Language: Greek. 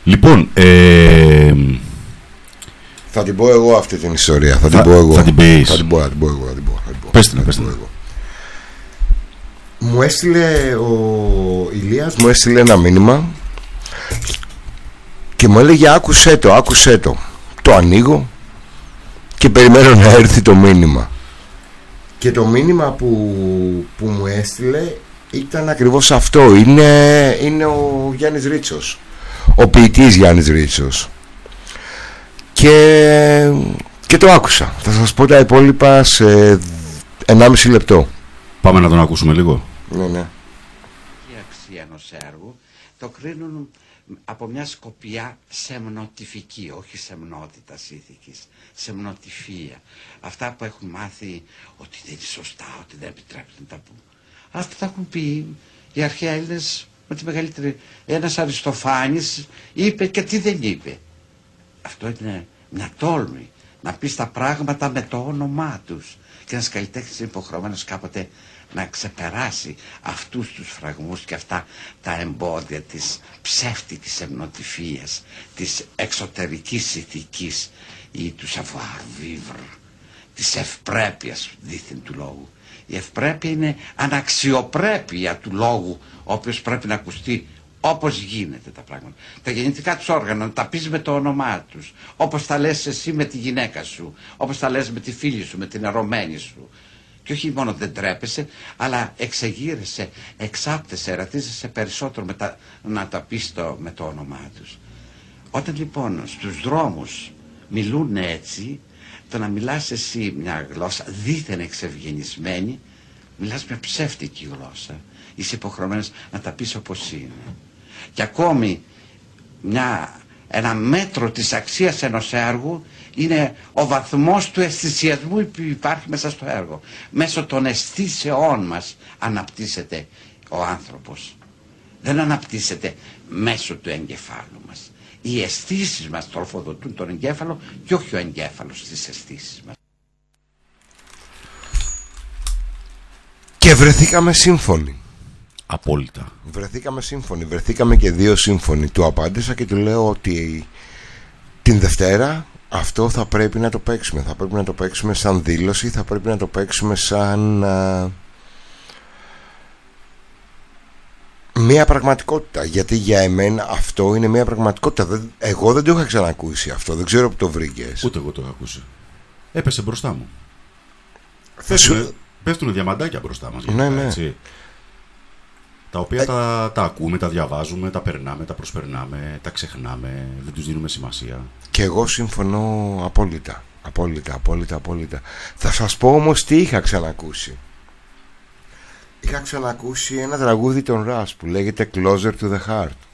Λοιπόν, θα την πω εγώ αυτή την ιστορία. Θα την πω εγώ. Θα την πεις. Θα την πω εγώ. Πες την. Μου έστειλε ο Ηλίας, μου έστειλε ένα μήνυμα και μου έλεγε άκουσέ το. Το ανοίγω και περιμένω να έρθει το μήνυμα. Και το μήνυμα που μου έστειλε ήταν ακριβώς αυτό. Είναι ο Γιάννης Ρίτσος, ο ποιητής Γιάννης Ρίτσος. Και το άκουσα. Θα σας πω τα υπόλοιπα σε 1,5 λεπτό. Πάμε να τον ακούσουμε λίγο. Ναι. Η αξία ενός έργου το κρίνουν από μια σκοπιά σεμνοτυφική, όχι σεμνότητας ήθικης, σεμνοτυφία. Αυτά που έχουν μάθει ότι δεν είναι σωστά, ότι δεν επιτρέπεται να τα πούν. Αυτά τα έχουν πει οι αρχαίοι Έλληνες με τη μεγαλύτερη. Ένας Αριστοφάνης είπε και τι δεν είπε. Αυτό είναι μια τόλμη, να πεις τα πράγματα με το όνομά τους. Και ένας καλλιτέχνης είναι υποχρεωμένος κάποτε να ξεπεράσει αυτούς τους φραγμούς και αυτά τα εμπόδια της ψεύτικης εμνοτυφίας, της εξωτερικής ηθικής ή του savoir-vivre, της ευπρέπειας δίθεν του λόγου. Η ευπρέπεια είναι αναξιοπρέπεια του λόγου, ο οποίος πρέπει να ακουστεί όπως γίνεται τα πράγματα. Τα γεννητικά τους όργανα να τα πεις με το όνομά τους, όπως τα λες εσύ με τη γυναίκα σου, όπως τα λες με τη φίλη σου, με την ερωμένη σου. Και όχι μόνο δεν τρέπεσαι, αλλά εξεγείρεσαι, εξάπτεσαι, ερατίζεσαι περισσότερο να τα πεις με το όνομά τους. Όταν λοιπόν στους δρόμους μιλούν έτσι, το να μιλάς εσύ μια γλώσσα δίθεν εξευγενισμένη, μιλάς μια ψεύτικη γλώσσα. Είσαι υποχρεωμένος να τα πεις όπως είναι. Και ακόμη ένα μέτρο της αξίας ενός έργου είναι ο βαθμός του αισθησιασμού που υπάρχει μέσα στο έργο. Μέσω των αισθήσεών μας αναπτύσσεται ο άνθρωπος. Δεν αναπτύσσεται μέσω του εγκεφάλου μας. Οι αισθήσεις μας τροφοδοτούν τον εγκέφαλο και όχι ο εγκέφαλος στις αισθήσεις μας. Και βρεθήκαμε σύμφωνοι. Απόλυτα. Βρεθήκαμε και δύο σύμφωνοι. Του απάντησα και του λέω ότι την Δευτέρα αυτό θα πρέπει να το παίξουμε. Θα πρέπει να το παίξουμε σαν δήλωση, θα πρέπει να το παίξουμε σαν μια πραγματικότητα. Γιατί για εμένα αυτό είναι μια πραγματικότητα. Εγώ δεν το είχα ξανακούσει αυτό. Δεν ξέρω που το βρήκες. Ούτε εγώ το είχα ακούσει. Έπεσε μπροστά μου. Πέφτουν διαμαντάκια μπροστά μας. Ναι. Έτσι. Τα οποία τα ακούμε, τα διαβάζουμε, τα περνάμε, τα προσπερνάμε, τα ξεχνάμε, δεν τους δίνουμε σημασία. Και εγώ συμφωνώ απόλυτα. Θα σας πω όμως τι είχα ξανακούσει. Είχα ξανακούσει ένα τραγούδι των Rush που λέγεται Closer to the Heart.